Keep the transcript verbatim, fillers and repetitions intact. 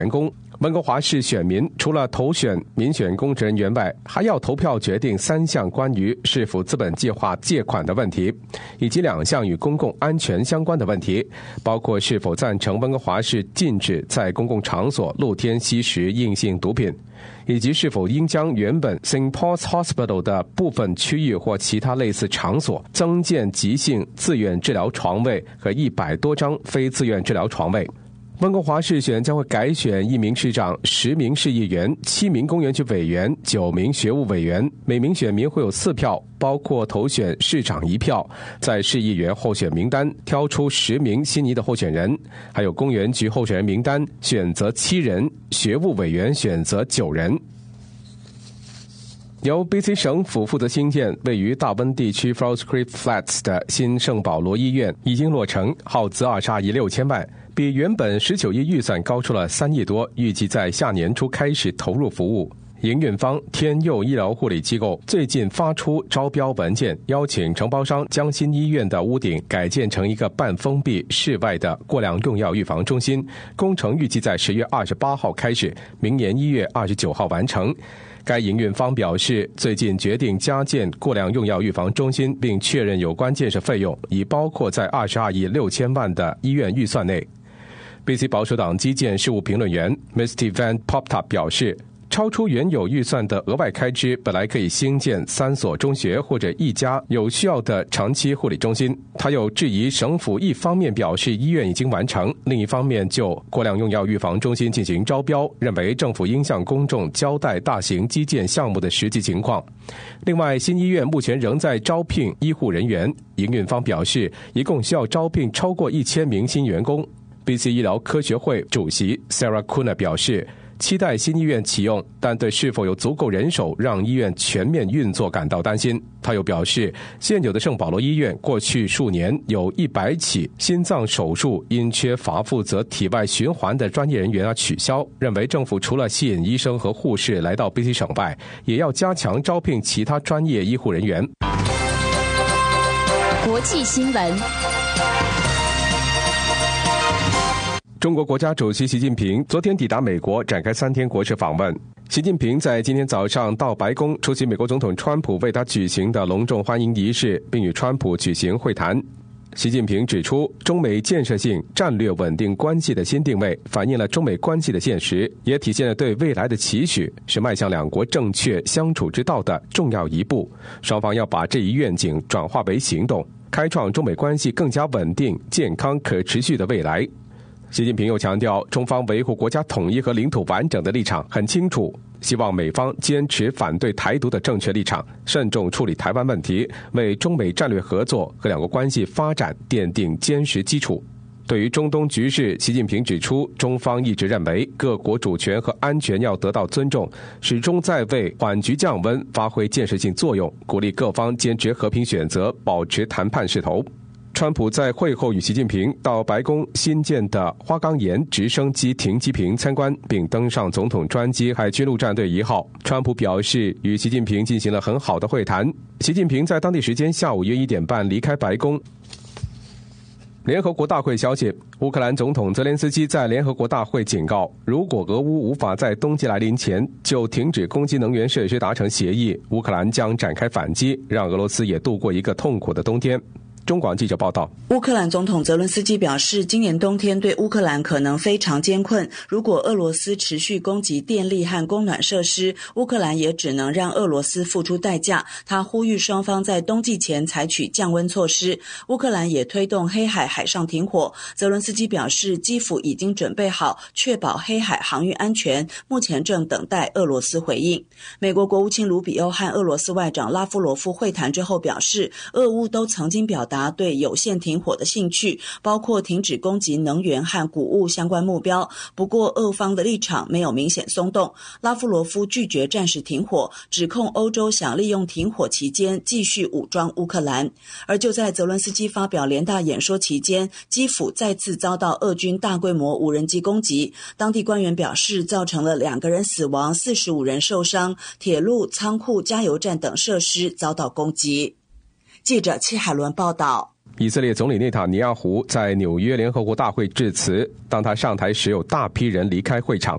员工。温哥华市选民除了投选民选公职人员外，还要投票决定三项关于是否资本计划借款的问题，以及两项与公共安全相关的问题，包括是否赞成温哥华市禁止在公共场所露天吸食硬性毒品，以及是否应将原本 Saint Paul's Hospital 的部分区域或其他类似场所增建急性自愿治疗床位和一百多张非自愿治疗床位。温哥华市选将会改选一名市长、十名市议员、七名公园区委员、九名学务委员，每名选民会有四票，包括投选市长一票，在市议员候选名单挑出十名心仪的候选人，还有公园局候选人名单选择七人，学务委员选择九人。由 B C 省府负责兴建位于大温地区 False Creek Flats 的新圣保罗医院已经落成，耗资二十二亿六千万，比原本十九亿预算高出了三亿多，预计在下年初开始投入服务。营运方天佑医疗护理机构最近发出招标文件，邀请承包商将新医院的屋顶改建成一个半封闭室外的过量用药预防中心，工程预计在十月二十八号开始，明年一月二十九号完成。该营运方表示，最近决定加建过量用药预防中心，并确认有关建设费用已包括在二十二亿六千万的医院预算内。B C 保守党基建事务评论员 Misty Van Poptop 表示，超出原有预算的额外开支本来可以兴建三所中学或者一家有需要的长期护理中心。他又质疑省府一方面表示医院已经完成，另一方面就过量用药预防中心进行招标，认为政府应向公众交代大型基建项目的实际情况。另外，新医院目前仍在招聘医护人员，营运方表示一共需要招聘超过一千名新员工。B C 医疗科学会主席 Sarah Kuna 表示，期待新医院启用，但对是否有足够人手让医院全面运作感到担心。他又表示，现有的圣保罗医院过去数年有一百起心脏手术因缺乏负责体外循环的专业人员而取消，认为政府除了吸引医生和护士来到 B C 省外，也要加强招聘其他专业医护人员。 国际新闻。 中国国家主席习近平昨天抵达美国，展开三天国事访问。习近平在今天早上到白宫出席美国总统川普为他举行的隆重欢迎仪式，并与川普举行会谈。习近平指出，中美建设性战略稳定关系的新定位反映了中美关系的现实，也体现了对未来的期许，是迈向两国正确相处之道的重要一步。双方要把这一愿景转化为行动，开创中美关系更加稳定、健康、可持续的未来。习近平又强调，中方维护国家统一和领土完整的立场很清楚，希望美方坚持反对台独的正确立场，慎重处理台湾问题，为中美战略合作和两国关系发展奠定坚实基础。对于中东局势，习近平指出，中方一直认为各国主权和安全要得到尊重，始终在为缓局降温发挥建设性作用，鼓励各方坚持和平选择，保持谈判势头。川普在会后与习近平到白宫新建的花岗岩直升机停机坪参观，并登上总统专机海军陆战队一号。川普表示与习近平进行了很好的会谈。习近平在当地时间下午约一点半离开白宫。联合国大会消息，乌克兰总统泽连斯基在联合国大会警告，如果俄乌无法在冬季来临前就停止攻击能源设施达成协议，乌克兰将展开反击，让俄罗斯也度过一个痛苦的冬天。中广记者报道， 乌克兰总统泽伦斯基表示，今年冬天对乌克兰可能非常艰困，如果俄罗斯持续攻击电力和供暖设施，乌克兰也只能让俄罗斯付出代价。他呼吁双方在冬季前采取降温措施。乌克兰也推动黑海海上停火。泽伦斯基表示，基辅已经准备好确保黑海航运安全，目前正等待俄罗斯回应。美国国务卿卢比欧和俄罗斯外长拉夫罗夫会谈之后表示，俄乌都曾经表达对有限停火的兴趣，包括停止攻击能源和谷物相关目标。不过俄方的立场没有明显松动。拉夫罗夫拒绝暂时停火，指控欧洲想利用停火期间继续武装乌克兰。而就在泽伦斯基发表联大演说期间，基辅再次遭到俄军大规模无人机攻击，当地官员表示造成了两个人死亡，四十五人受伤，铁路、仓库、加油站等设施遭到攻击。记者戚海伦报道。 以色列总理内塔尼亚胡在纽约联合国大会致辞，当他上台时，有大批人离开会场。